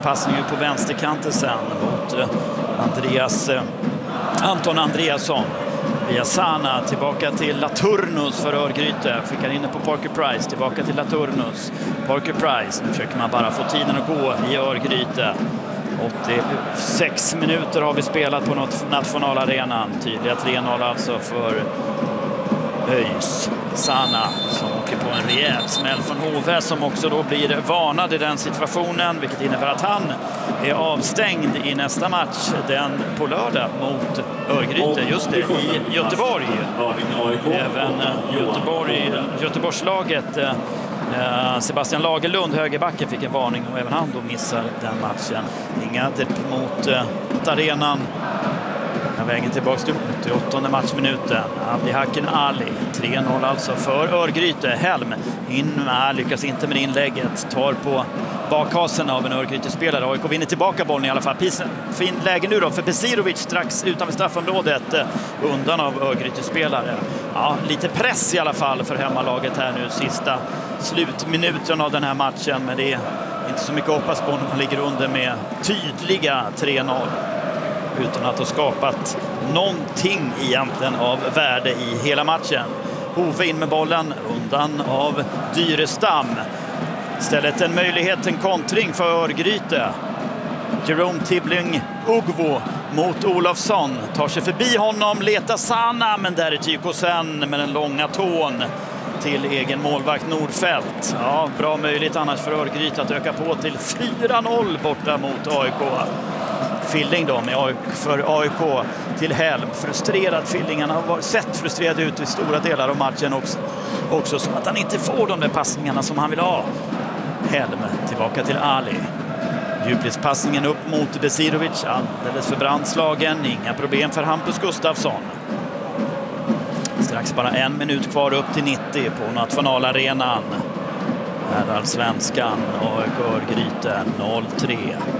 Passning på vänsterkanten sen mot Anton Andreasson. Via Sana tillbaka till Laturnus för Örgryte. Skickar in på Parker Price, tillbaka till Laturnus. Parker Price, nu försöker man bara få tiden att gå i Örgryte. 86 minuter har vi spelat på nationalarenan. Tydliga 3-0 alltså för ÖIS. Sana som åker på en rejäl smäll från Hove, som också då blir varnad i den situationen, vilket innebär att han är avstängd i nästa match, den på lördag mot Örgryte, just det, i Göteborg. Även Göteborgslaget, Sebastian Lagerlund, högerbacken, fick en varning och även han då missar den matchen. Inga mot arenan. Vägen tillbaka till 8:e matchminuten. Abdihaken Ali, 3-0 alltså för Örgryte. Helm in med, lyckas inte med inlägget. Tar på bakhasen av en Örgryte-spelare. AIK vinner tillbaka bollen i alla fall. Fin läge nu då för Besirovic strax utanför straffområdet. Undan av Örgryte-spelare. Ja, lite press i alla fall för hemmalaget här nu. Sista slutminuten av den här matchen. Men det är inte så mycket att hoppas på när man ligger under med tydliga 3-0. Utan att ha skapat någonting egentligen av värde i hela matchen. Hove in med bollen, undan av Dyrestam. Istället en möjlighet, en kontring för Örgryte. Jerome Tibbling Ugvo mot Olofsson. Tar sig förbi honom, letar Sana, men där är Tykosen med den långa tån till egen målvakt Nordfält. Ja, bra möjligt annars för Örgryte att öka på till 4-0 borta mot AIK. Filling då för AIK till Helm. Frustrerad Filling, han har sett frustrerad ut i stora delar av matchen också som att han inte får de där passningarna som han vill ha. Helm tillbaka till Ali. Djupledspassningen upp mot Besirovic, alldeles för brandslagen. Inga problem för Hampus Gustafsson. Strax bara en minut kvar upp till 90 på nationalarenan. Här är Svenskan och Örgryte 0-3.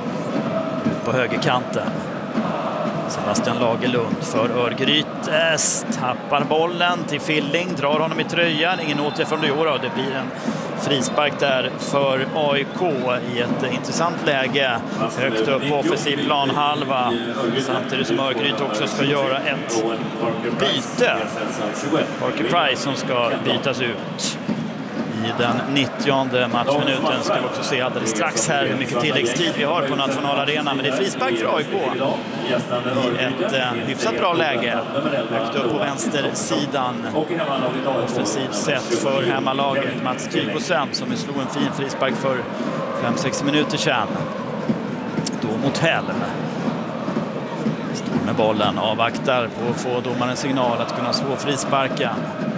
På högerkanten. Sebastian Lagerlund för Örgryte. Tappar bollen till Filling. Drar honom i tröjan. Ingen åtgärd från det år. Det blir en frispark där för AIK i ett intressant läge. Högt upp på offensiv planhalva. Samtidigt som Örgryte också ska göra ett byte. Parker Price som ska bytas ut. I den 90:e matchminuten ska vi också se alldeles strax här hur mycket tilläggstid vi har på nationalarenan. Men det är frispark för AIK i ett hyfsat bra läge. Högt upp på vänstersidan. Offensivt sett för hemmalaget. Mats Tykosen som slog en fin frispark för 5-6 minuter sedan. Då mot Helm. Står med bollen, avvaktar på att få domarens signal att kunna slå frisparken.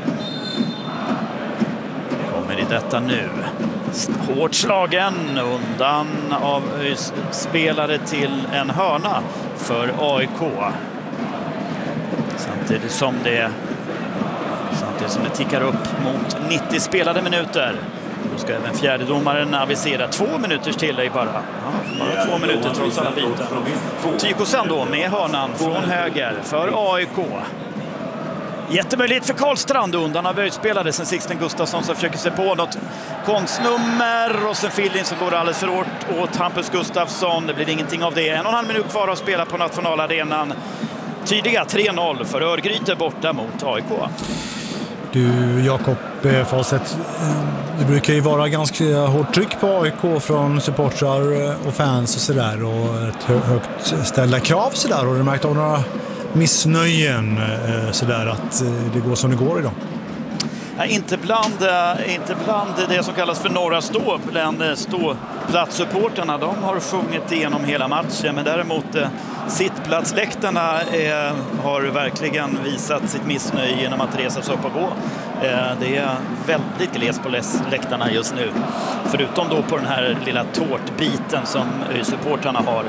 I detta nu. Hårt slagen undan av spelare till en hörna för AIK. Samtidigt som det tickar upp mot 90 spelade minuter. Då ska även fjärdedomaren avisera 2 minuters tillägg bara. Ja, bara 2 minuter trots alla byten. Tykosen då med hörnan från höger för AIK. Jättemöjlighet för Karlstrand undan av spelare. Sen Sixten Gustafsson som försöker sig på något konstnummer. Och sen Filling som går alldeles för hårt åt Hampus Gustafsson. Det blir ingenting av det. 1,5 minut kvar att spela på nationalarenan. Tydliga 3-0 för Örgryte borta mot AIK. Du Jakob Fawcett, det brukar ju vara ganska hårt tryck på AIK från supportrar och fans och sådär. Och ett högt ställda krav sådär. Har du märkt av några missnöjen sådär att det går som det går idag? Ja, inte bland det som kallas för norra stå, bland ståplatssupporterna. De har sjungit igenom hela matchen, men däremot sittplatsläktarna har verkligen visat sitt missnöje genom att resa sig upp och gå. Det är väldigt glest på läktarna just nu, förutom då på den här lilla tårtbiten som supporterna har.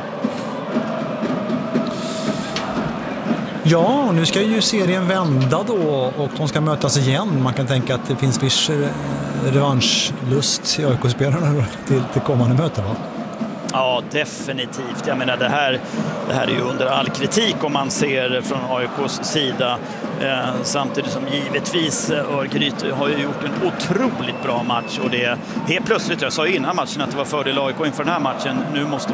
Ja, nu ska ju serien vända då och de ska mötas igen. Man kan tänka att det finns viss revanschlust i AIK-spelarna till kommande möte, va? Ja, definitivt. Jag menar, det här är ju under all kritik om man ser från AIKs sida. Samtidigt som givetvis Örgryte har ju gjort en otroligt bra match. Och det är helt plötsligt, jag sa innan matchen att det var fördel AIK inför den här matchen. Nu måste